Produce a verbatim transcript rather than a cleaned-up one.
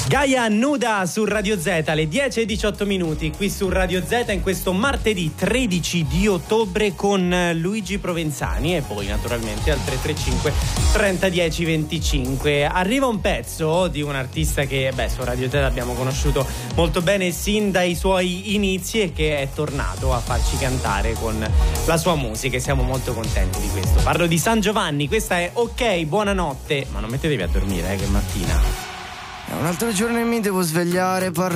Gaia nuda su Radio Z alle dieci e diciotto minuti qui su Radio Z in questo martedì tredici di ottobre con Luigi Provenzani e poi naturalmente al tre tre cinque trenta dieci venticinque. Arriva un pezzo di un artista che beh su Radio Z abbiamo conosciuto molto bene sin dai suoi inizi e che è tornato a farci cantare con la sua musica e siamo molto contenti di questo. Parlo di San Giovanni, questa è Ok, buonanotte, ma non mettetevi a dormire eh, che mattina. È un altro giorno e mi devo svegliare, parlo